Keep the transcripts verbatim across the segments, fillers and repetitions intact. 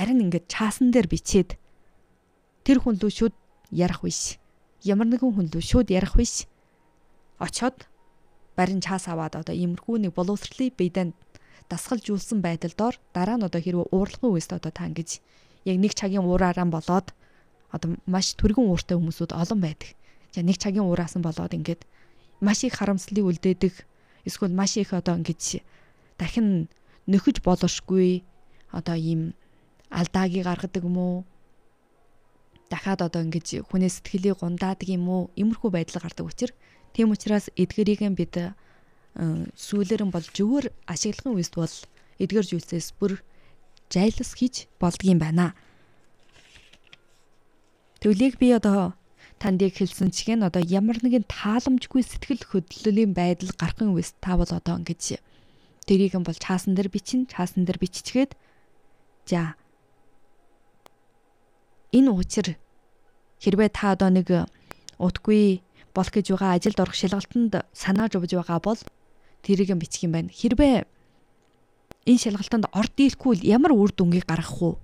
Харин ингээд чаасан дээр бичээд тэр хүн лөө шууд ярих биш. Ямар нэгэн хүн лөө шууд ярих биш. Очоод барин чаас аваад одоо иймэрхүү нэг боловсролыг биедэн дасгалжуулсан байдал доор дараа нь одоо хэрвээ уурлагын үест одоо та ингэж яг нэг цагийн уураараа болоод одоо маш түргэн ууртай хүмүүсүүд олон байдаг. За нэг цагийн уураас нь болоод ингээд маш их харамслыг үлдээдэг. Эсвэл маш их одоо ингэж дахин нөхөж боломжгүй одоо ийм алдаагийг гаргадаг юм уу? Дахиад одоо ингэж хүнээс сэтгэлийг гундаадаг юм уу? Иймэрхүү байдал гардаг учраас тийм учраас эдгэрийг бид сүүлэрэн бол зүгээр ашиглахын үед бол эдгэр зүйлсээс бүр жайлс хийж болдгийм байна. Тэглийг би одоо тандыг хэлсэн чихэн одоо ямар нэгэн тааламжгүй сэтгэл хөдлөлийн байдал гарахын үед та бол одоо ингэж тэрийг нь бол чаасан дээр бичин, чаасан дээр биччихгээд за энэ учир хэрвээ та одоо нэг утгүй болох гэж байгаа ажилд орох шалгалтанд санааж өгж байгаа бол тэрийг нь бичих юм байна. Хэрвээ энэ шалгалтанд орд ирэхгүй ямар үр дүнгийг гаргах вэ?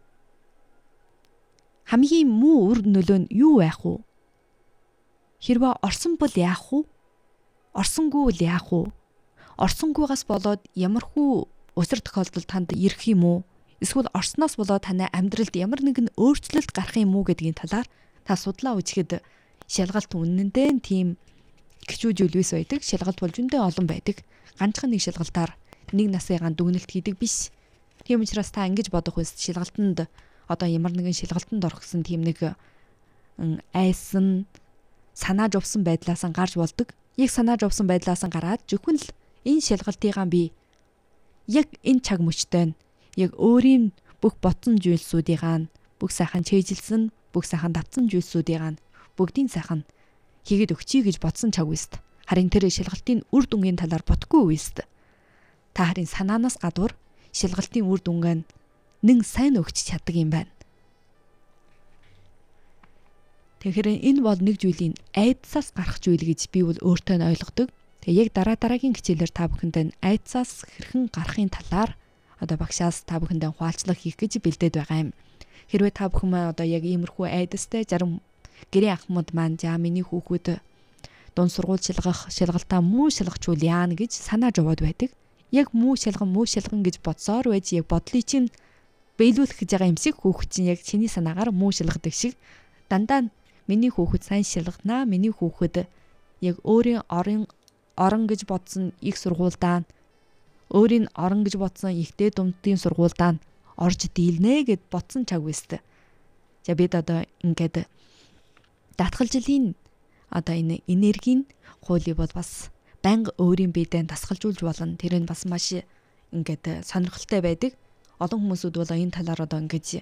Хамгийн муу үр нөлөө нь юу байх вэ? Хэрвээ орсон бол яах вэ? Орсонгүй л яах вэ? Орсонгүйгаас болоод ямархуу өсөр тохиолдолд танд ирэх юм уу? Эсвэл орсноос болоод таны амьдралд ямар нэгэн өөрчлөлт гарах юм уу гэдгийн талаар та судлаа үзэхэд шалгалт үнэндээ тийм гिचүүжүүлвэс байдаг. Шалгалт бол зөндөө олон байдаг. Ганцхан нэг шалгалтаар нэг насыгаа дүгнэлт хийдэг биш. Тийм учраас та ингэж бодох үст шалгалтанд одоо ямар нэгэн шалгалтанд орох гэсэн тийм нэг айсан санааж овсон байдлаас нь гарч болдог. Яг санааж овсон байдлаас нь гараад зөвхөн л энэ шалгалтыгаа би яг энэ цаг мөчтөө яг өөрийн бүх ботсон зүйлсүүдийн бүх сайхан чэйжилсэн, бүх сайхан давтсан зүйлсүүдийн бүгдийн сайхан хийгээд өгчий гэж бодсон цаг үст. Харин тэр шалгалтын үр дүнгийн талаар бодохгүй үст. Та харин санаанаас гадуур шалгалтын үр дүнгээ нэн сайн өгч чаддаг юм байна. Тэгэхээр энэ бол нэг зүйлийн айдсаас гарах зүйл гэж би бол өөртөө нь ойлгодог. Тэгээ яг дараа дараагийн хичээлээр та бүхэндээ айдсаас хэрхэн гарахын талаар одоо багшаас та бүхэндээ хуалцлага хийх гэж бэлдээд байгаа юм. Хэрвээ та бүхэн маань одоо яг иймэрхүү айдастай зарим гэрээ ахмад маань за миний хүүхэд дунд сургууль шалгах шалгалтаа муу шалгачвал яана гэж санааж яваад байдаг. Яг муу шалган муу шалган гэж бодсоор байж яг бодлыг чинь биелүүлэх гэж байгаа юмсыг хүүхэд чинь яг чиний санаагаар муу шалгадаг шиг дандаа миний хүүхэд сайн шалгана, миний хүүхэд яг өөрийн орон орон гэж бодсон их сургуульдаа өөрийн орон гэж бодсон ихтэй дундын сургуульдаа орж дийлнэ гэд бодсон цаг үст. За бид одоо ингээд даатгалжлын одоо энэ энергийн хуулийг бол бас банга өөрийн биедээ дасгалжуулж болно. Тэр нь бас маш ингээд сонирхолтой байдаг. Олон хүмүүсүүд бол энэ талаар одоо ингээд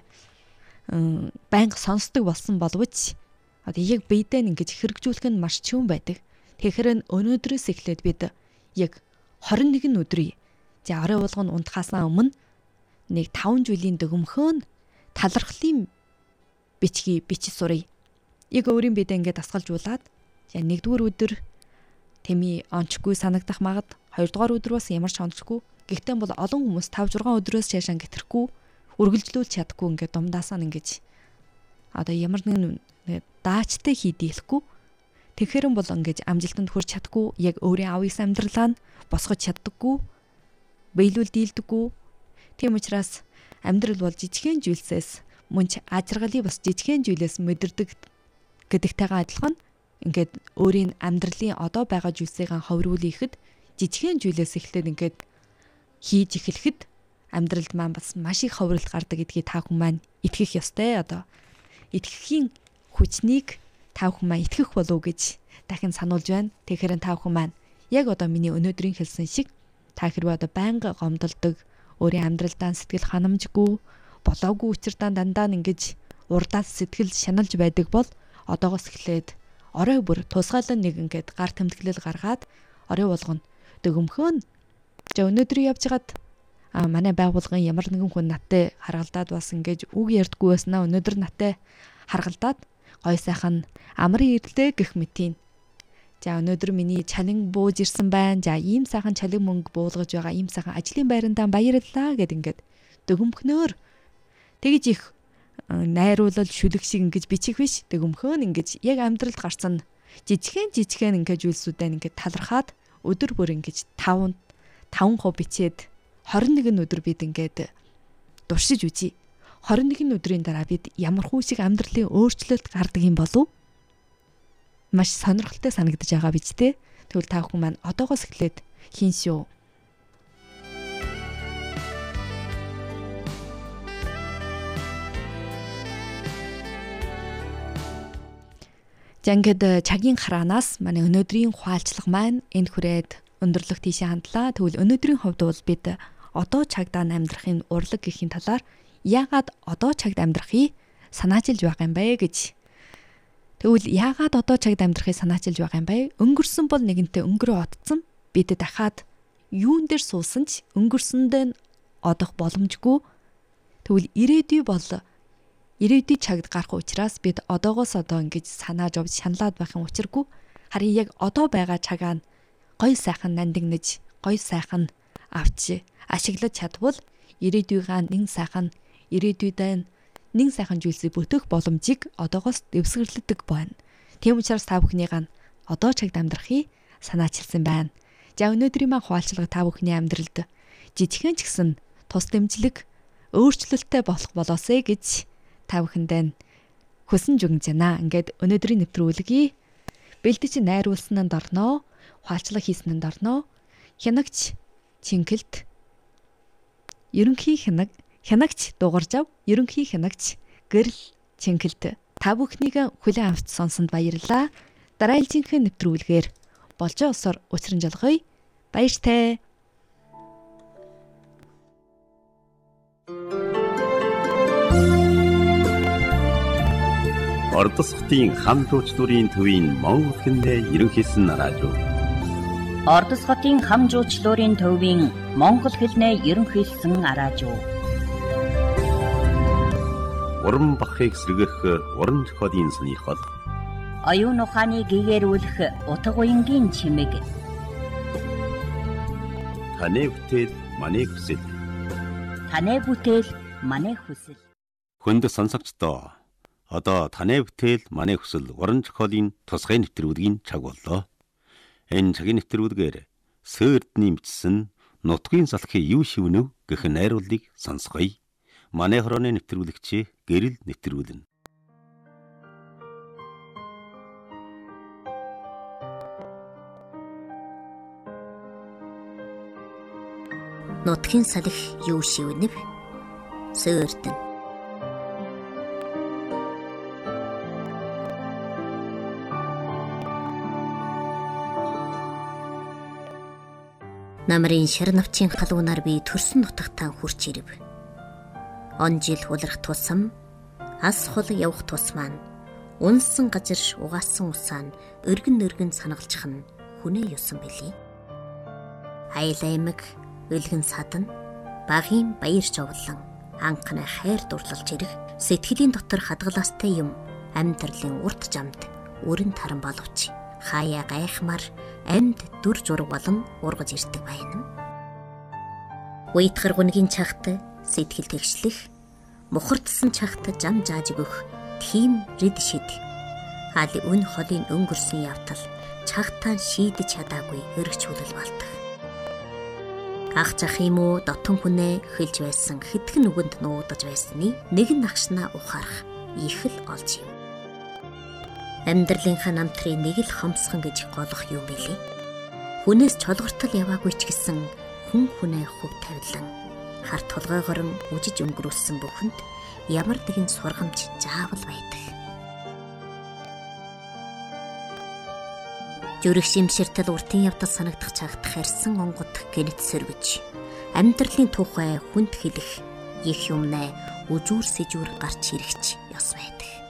банга сонсдог болсон боловч одоо яг биедээ ингэж хэрэгжүүлэх нь маш чухал байдаг. Тэгэхээр өнөөдрөөс эхлээд бид яг хорин нэгэн өдрий за орой болгоно унтахаасаа өмнө нэг таван жилийн дөгөмхөн талархлын бичгийг бичиж сурыг. Яг өөрийн биедээ ингээд дасгалжуулаад за нэгдүгээр өдөр тэми онцгүй санагдах магад, хоёрдугаар өдөр бас ямар ч онцгүй. Гэхдээ бол олон хүмүүс таван зургаан өдрөөс цаашаа гэтрэхгүй үргэлжлүүлж чадахгүй ингээд думдаасаа ингэж одоо ямар нэгэн даачтай хийдийлэхгүй. Тэгэхээр бол ингэж амжилтанд хүрч чадахгүй, яг өөрийн авьяас амьдралаа нь босгож чаддаггүй, биелүүл дийлдэггүй. Тийм учраас амьдрал бол жижигхэн зүйлсээс мөн ч ажиргалыг бас жижигхэн зүйлээс мэдэрдэг гэдэгтэйгээ адилхан ингээд өөрийн амьдралын одоо байгаа зүйлсийг ховруулъхэд жижигхэн зүйлээс эхлээд ингээд хийж эхлэхэд амьдралд маань бас маш их ховрол гардаг гэдгийг та хүн маань итгэх ёстой. Одоо итгэхийн хүчнийг та хүн маань итгэх болов гэж дахин сануулж байна. Тэгэхээр та хүн маань яг одоо миний өнөөдрийн хэлсэн шиг та хэрвээ одоо байнга гомдолдог, өөрийн амьдралдаа сэтгэл ханамжгүй, болоогүй учирдаа дандаа ингэж урдаас сэтгэл шаналж байдаг бол одоогоос эхлээд орой бүр тусгаалan нэг ингээд гар тэмдэглэл гаргаад орой болгоно дөгөмхөн. За өнөөдөр явж хагаад а манай байгууллагын ямар нэгэн хүн наттай харгалдаад бас ингэж үг ярьдаггүй байснаа өнөөдөр наттай харгалдаад гой сайхан амрын ирлээ гэх мэтийн. За өнөөдөр миний чалин бууж ирсэн байна. За ийм сайхан чалин мөнгө буулгаж байгаа, ийм сайхан ажлын байрандаа баярлалаа гэд ингээд дөгөмхнөөр Тэгж их найруулал шүлэг шиг ингэж бичих биш. Тэг өмхөн ингэж яг амьдралд гарсан жижигхэн жижигхэн ингэж зүйлсүүдээ ингэж талархаад өдөр бүр ингэж таван таван хоо бичээд хорин нэгэн өдөр бид ингээд дуршиж үзье. хорин нэгэн өдрийн дараа бид ямар хүү шиг амьдралын өөрчлөлт гардаг юм болов? Маш сонирхолтой санагдаж байгаа биз дээ. Тэгвэл та бүхэн маань одоогоос эхлээд хийн шүү. За ингээд цагийн хараанаас манай өнөөдрийн хуайлчлага маань энд хүрээд өндөрлөх тийшээ хандлаа. Тэгвэл өнөөдрийн хувьд бол бид одоо цагдаа амьдрахын урлаг гэхийн талаар яагаад одоо цагт амьдрахыг санаачилж байгаа юм бэ гэж. Тэгвэл яагаад одоо цагт амьдрахыг санаачилж байгаа юм бэ? Өнгөрсөн бол нэгэнтээ өнгөрөө одсон. Бид дахиад юун дээр суусан ч өнгөрсөндөө одох боломжгүй. Тэгвэл ирээдүй бол ирээдүйд цагт гарах учраас бид одоогоос одоо ингэж санааж овж шаналаад байхын учиргүй. Харин яг одоо байгаа цагаа гой сайхан нандинаж, гой сайхан авч ашиглаж чадвал ирээдүйгээ нэг сайхан ирээдүйдээ нэг сайхан зүйлсийг бүтэх боломжийг одоогоос дэвсгэрлэдэг байна. Тийм учраас та бүхнийгаа одоо цагт амьдрахыг санаачилсан байна. За өнөөдрийн маань хуайлчлага та бүхний амьдралд жижигхэн ч гэсэн тус дэмжлэг өөрчлөлттэй болох болоосэй гэж та бүхэндээ хүсэж өгч байна. Ингээд өнөөдрийн нэвтрүүлгийг бэлдэж найруулсан нь дорноо, хуайлчлага хийсэн нь дорноо, хянагч Чингэлт ерөнхий хянаг хянагч дугарж ав, ерөнхий хянагч Гэрэл Чингэлт та бүхнийг хүлээн авч сонсонд баярлалаа. Дараагийн нэвтрүүлгээр болжоо усаар учран жалгая. Баяртай. Ордосхотын хам жуучлалын төвийн Монгол хэлний ерөнхийсэн радио. Ордосхотын хам жуучлалын төвийн Монгол хэлний ерөнхийсэн радио. Уран бахыг сэргэх уран зохиолын сонирхол. Оюун ухааны гэгэрүүлэх утга уянгийн чимэг. Таны бүтээл манай хүсэл. Таны бүтээл манай хүсэл. Хүнд сонсогчдоо одоо таны бүтээл манай хүсэл уран зохиолын тусгай нэвтрүүлгийн цаг боллоо. Энэ цагийн нэвтрүүлгээр Сөрдний мэдсэн нутгийн салхи юу шивнөв гэх найруулгыг сонсгоё. Манай хорооны нэвтрүүлэгч Гэрэл нэвтрүүлнэ. Нутгийн салхи юу шивнэв? Сөрдөн. Намрын шар навчийн халуунаар би төрсөн нутагтаа хурч ирэв. Он жил улрах тусам, ас хол явах тус маань, унсан газар угаасан усаан өргөн өргөн санагалчих нь хүнээ юусан бэлий. Айл аймаг, өлгөн садан, багийн баяр жовлон, анхны хайр дурлалж ирэх сэтгэлийн дотор хадгалаастай юм амьдралын урт жамд өрн таран боловч хаяа гайхмаар амьд дүр зураг болон ургаж ирдэг байна. Уйтгар гүнгийн чахт сэтгэл тэгшлэх, мухардсан чахт жам зааж өгөх тийм рэд шид. Хаали өн холын өнгөрсөн явтал чахтаа шийдэж чадаагүй өргөчүүлэл болдог. Ах зах юм уу дотон хүнээ хэлж байсан хэдхэн үгэнд нуудаж байсны нэгэн нагшнаа ухаарах их л олж юм. Амьдралынхаа намтрын нэг л хомсхон гэж голох юм билий. Хүнээс чолгортол яваагүй ч гэсэн хүн хүнээ хөв тавилан харт толгойгорон үжиж өнгөрүүлсэн бүхэнд ямар нэгэн сургамж заавал байдаг. Зүрх шимширтэл уртын явдал санагдах цагт харьсан онгод гэнэт сэрвэж амьдралын тухай хүнд хэлэх их юмнаа үжүүр сэжүүр гарч ирэгч ёс байдаг.